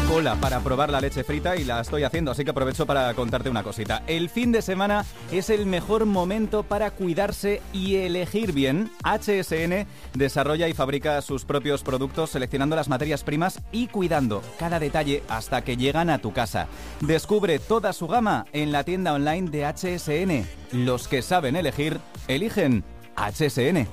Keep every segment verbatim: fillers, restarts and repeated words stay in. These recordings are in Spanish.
cola para probar la leche frita y la estoy haciendo, así que aprovecho para contarte una cosita. El fin de semana es el mejor momento para cuidarse y elegir bien. H S N desarrolla y fabrica sus propios productos seleccionando las materias primas y cuidando cada detalle hasta que llegan a tu casa. Descubre toda su gama en la tienda online de H S N. Los que saben elegir, eligen H S N.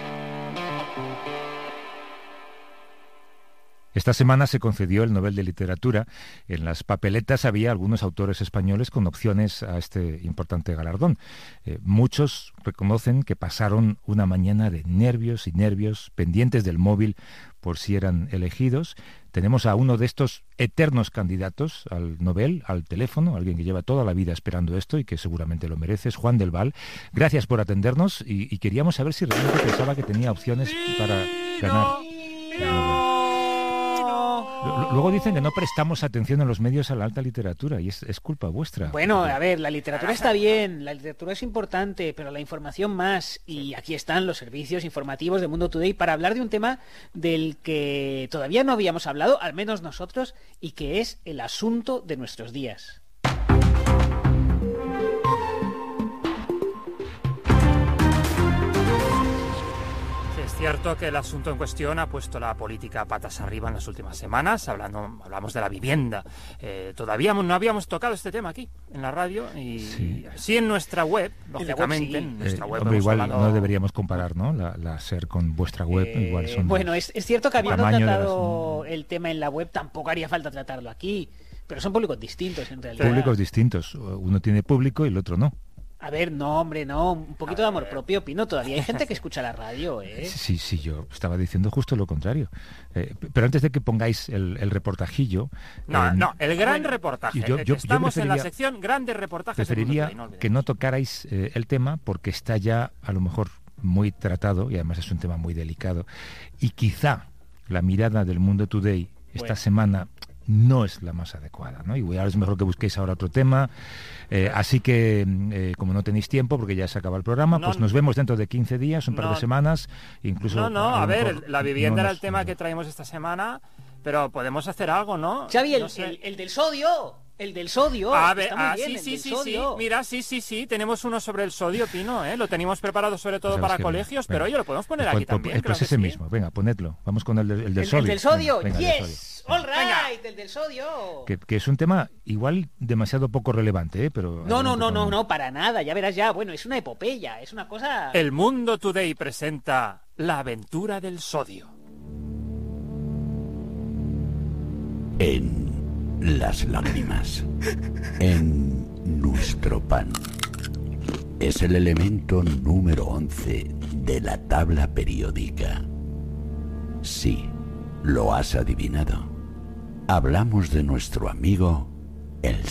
Esta semana se concedió el Nobel de Literatura. En las papeletas había algunos autores españoles con opciones a este importante galardón. Eh, muchos reconocen que pasaron una mañana de nervios y nervios, pendientes del móvil por si eran elegidos. Tenemos a uno de estos eternos candidatos al Nobel, al teléfono, alguien que lleva toda la vida esperando esto y que seguramente lo merece, es Juan del Val. Gracias por atendernos y, y queríamos saber si realmente pensaba que tenía opciones para ganar el Nobel. Luego dicen que no prestamos atención en los medios a la alta literatura y es, es culpa vuestra. Bueno, a ver, la literatura está bien, la literatura es importante, pero la información más. Y aquí están los servicios informativos de Mundo Today para hablar de un tema del que todavía no habíamos hablado, al menos nosotros, y que es el asunto de nuestros días. Es cierto que el asunto en cuestión ha puesto la política patas arriba en las últimas semanas. Hablando, hablamos de la vivienda. Eh, todavía no habíamos tocado este tema aquí, en la radio, y sí, sí en nuestra web, lógicamente. En, web, sí. en nuestra eh, web hombre, igual hablado... no deberíamos comparar, ¿no? La, la SER con vuestra web, eh, igual son... Bueno, es, es cierto que habiendo tratado las... el tema en la web, tampoco haría falta tratarlo aquí. Pero son públicos distintos, en realidad. Públicos distintos. Uno tiene público y el otro no. A ver, no, hombre, no. Un poquito de amor propio, Pino. Todavía hay gente que escucha la radio, ¿eh? Sí, sí, yo estaba diciendo justo lo contrario. Eh, pero antes de que pongáis el, el reportajillo... No, eh, no, el gran bueno, reportaje. Yo, yo, Estamos yo en la sección grandes reportajes. Preferiría no que no tocarais eh, el tema porque está ya, a lo mejor, muy tratado y además es un tema muy delicado. Y quizá la mirada del Mundo Today esta bueno. semana... no es la más adecuada, ¿no? Igual es mejor que busquéis ahora otro tema. Eh, así que, eh, como no tenéis tiempo, porque ya se acaba el programa, no, pues nos vemos dentro de quince días, un par no, de semanas, incluso... No, no, a, a ver, mejor, la vivienda no era nos, el tema no. que traímos esta semana, pero podemos hacer algo, ¿no? Xavi, el, no sé. el, el del sodio... El del sodio. A ver, está muy ah, bien, sí, el sí, del sí, sodio. sí. Mira, sí, sí, sí. Tenemos uno sobre el sodio, Pino, ¿eh? Lo teníamos preparado sobre todo para colegios, pero oye, lo podemos poner pues, aquí pues, también. Pues ese sí. mismo. Venga, ponedlo. Vamos con el, de, el del el, sodio. El del sodio, venga, yes. Venga, del sodio. All right, el del sodio. Que, que es un tema igual demasiado poco relevante, ¿eh? Pero no, no, no, no, no, para nada. Ya verás ya. Bueno, es una epopeya, es una cosa... El Mundo Today presenta La aventura del sodio. En las lágrimas, en nuestro pan. Es el elemento número once de la tabla periódica. Sí, lo has adivinado. Hablamos de nuestro amigo, el